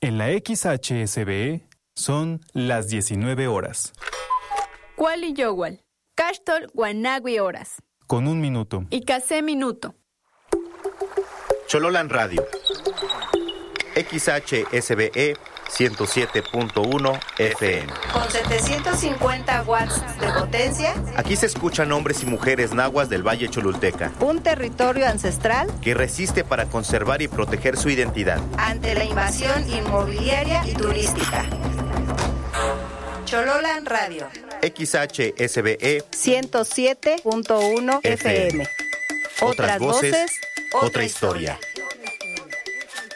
En la XHSBE son las 19 horas. Kuali Yowal, Kashtol Guanagui horas. Con 1 minuto. Y Casé minuto. Chololan Radio. XHSBE 107.1 FM. Con 750 watts de potencia. Aquí se escuchan hombres y mujeres nahuas del Valle Cholulteca. Un territorio ancestral que resiste para conservar y proteger su identidad ante la invasión inmobiliaria y turística. Chololan Radio. XHSBE 107.1 FM. Otras voces, otra historia.